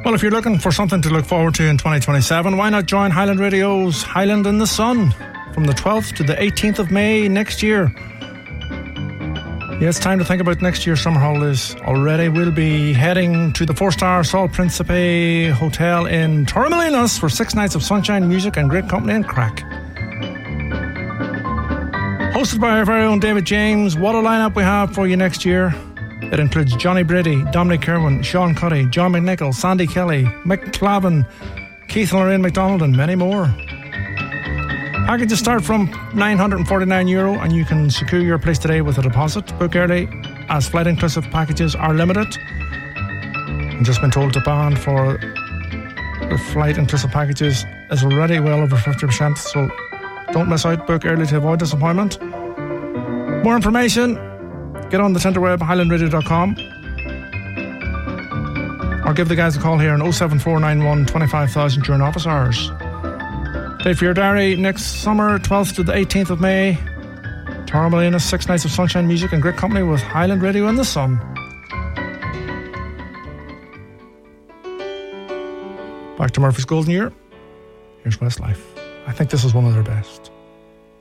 Well, if you're looking for something to look forward to in 2027, why not join Highland Radio's Highland in the Sun from the 12th to the 18th of May next year. Yeah, it's time to think about next year's summer holidays already. We'll be heading to the 4-star Sol Principe Hotel in Torremolinos for 6 nights of sunshine, music and great company and crack. Hosted by our very own David James, what a lineup we have for you next year. It includes Johnny Brady, Dominic Kerwin, Sean Cuddy, John McNichol, Sandy Kelly, Mick Clavin, Keith and Lorraine McDonald and many more. Packages start from €949 and you can secure your place today with a deposit. Book early as flight inclusive packages are limited. I've just been told demand for the flight inclusive packages is already well over 50%, so don't miss out. Book early to avoid disappointment. More information, get on the Tinterweb, highlandradio.com, or give the guys a call here on 07491 25,000 during office hours. Date for your diary next summer, 12th to the 18th of May. Torremolinos, 6 nights of sunshine, music and great company with Highland Radio in the Sun. Back to Murphy's Golden Year. Here's Westlife. I think this is one of their best.